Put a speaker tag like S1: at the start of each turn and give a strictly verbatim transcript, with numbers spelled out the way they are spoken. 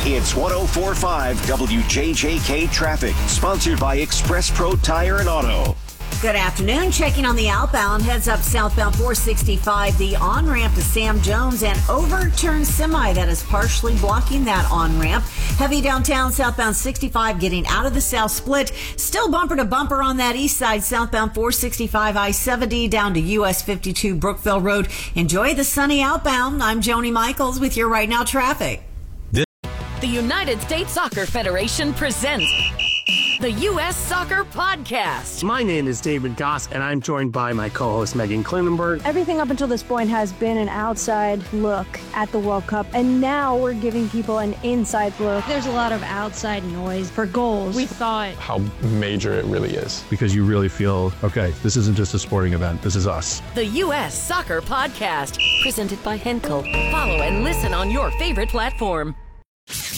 S1: It's one oh four point five W J J K Traffic, sponsored by Express Pro Tire and Auto.
S2: Good afternoon. Checking on the outbound. Heads up southbound four sixty-five, the on-ramp to Sam Jones, and overturned semi that is partially blocking that on-ramp. Heavy downtown southbound sixty-five getting out of the south split. Still bumper to bumper on that east side southbound four sixty-five I seventy down to U S fifty-two Brookville Road. Enjoy the sunny outbound. I'm Joni Michaels with your Right Now traffic.
S3: The United States Soccer Federation presents the U S Soccer Podcast.
S4: My name is David Goss, and I'm joined by my co-host Megan Klinenberg.
S5: Everything up until this point has been an outside look at the World Cup, and now we're giving people an inside look. There's a lot of outside noise for goals. We thought
S6: how major it really is.
S7: Because you really feel, okay, this isn't just a sporting event, this is us.
S3: The U S Soccer Podcast, presented by Henkel. Follow and listen on your favorite platform.